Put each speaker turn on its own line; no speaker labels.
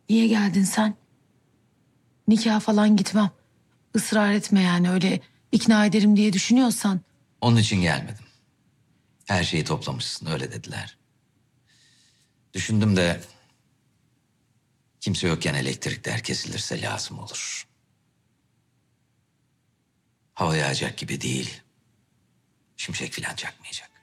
Niye geldin sen? Nikaha falan gitmem. Israr etme yani öyle ikna ederim diye düşünüyorsan.
Onun için gelmedim. Her şeyi toplamışsın öyle dediler. Düşündüm de kimse yokken elektrikler kesilirse lazım olur. Hava yağacak gibi değil. Şimşek falan çakmayacak.